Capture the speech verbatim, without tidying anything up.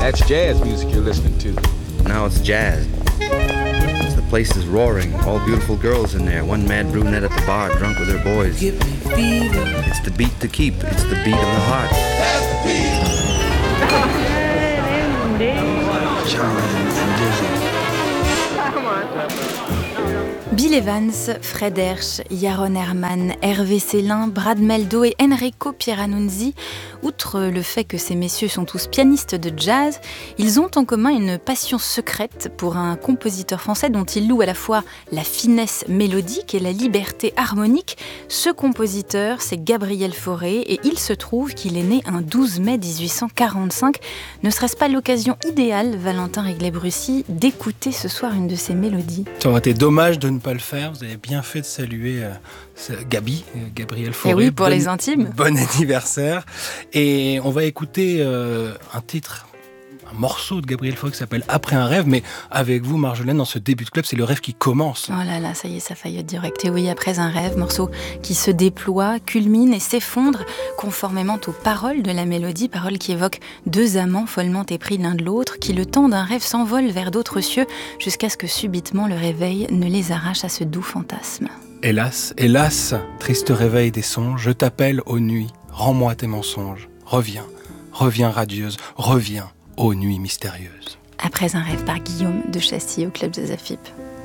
That's jazz music you're listening to. Now it's jazz. The place is roaring. All beautiful girls in there. One mad brunette at the bar, drunk with her boys. Give me fever. It's the beat to keep. It's the beat of the heart. That's the beat. Charlie and Dizzy. Bill Evans, Fred Hersch, Yaron Herman, Hervé Célin, Brad Meldo et Enrico Pieranunzi, outre le fait que ces messieurs sont tous pianistes de jazz, ils ont en commun une passion secrète pour un compositeur français dont ils louent à la fois la finesse mélodique et la liberté harmonique. Ce compositeur, c'est Gabriel Fauré et il se trouve qu'il est né un douze mai dix-huit cent quarante-cinq. Ne serait-ce pas l'occasion idéale, Valentin Riglet-Brucy, d'écouter ce soir une de ses mélodies? Ça aurait été dommage de ne pas le faire. Vous avez bien fait de saluer euh, Gabi, euh, Gabriel Fauré. Et oui, pour bon, les intimes. Bon anniversaire. Et on va écouter euh, un titre, un morceau de Gabriel Fauré qui s'appelle Après un rêve. Mais avec vous, Marjolaine, dans ce début de club, c'est le rêve qui commence. Oh là là, ça y est, ça faillit être direct. Et oui, Après un rêve, morceau qui se déploie, culmine et s'effondre conformément aux paroles de la mélodie, paroles qui évoquent deux amants follement épris l'un de l'autre, qui le temps d'un rêve s'envolent vers d'autres cieux jusqu'à ce que subitement le réveil ne les arrache à ce doux fantasme. Hélas, hélas, triste réveil des songes, je t'appelle aux nuits, rends-moi tes mensonges, reviens, reviens radieuse, reviens, ô nuit mystérieuse. Après un rêve par Guillaume de Chassis au Club Jazz A F I P.